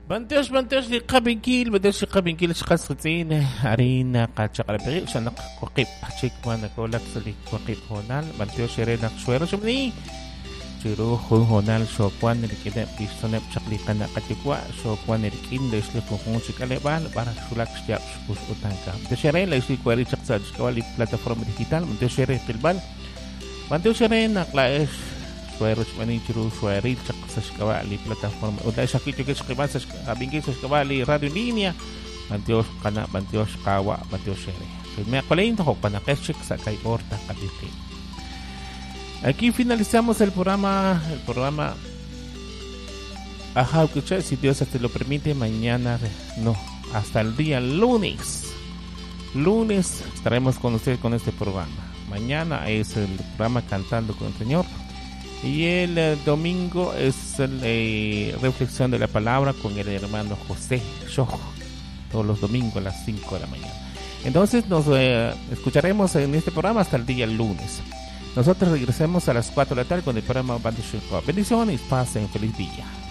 Manteos li qabinkil, shqasqatin, harina qachaqalapiri, shanak waqip, chik manakolak sali waqip honal, manteos sherenak suero shumni, chiru honal shokwan rikida pistonep chaqliqana qatikwa, shokwan rikin lesli kukun chikalebal, para sulak stiap spus utanka. Manteos shere la isli kwari chaqsad skawali plataforma digital, manteos shere pilbal, manteos shere naklaes suero chmani chiru sueri chaqsas kawali plataforma uda sakit juga skibasas abingki sas kawali radio línea mantios kana mantios kawa mantios shere so me akolein to pana keshik sa kay orta kabiti. Aquí finalizamos el programa ajá que si Dios te lo permite mañana no hasta el día lunes estaremos con ustedes con este programa. Mañana es el programa Cantando con el Señor. Y el domingo es la reflexión de la palabra con el hermano José Shojo, todos los domingos a las 5 de la mañana. Entonces nos escucharemos en este programa hasta el día lunes. Nosotros regresemos a las 4 de la tarde con el programa Bendiciones, paz en feliz día.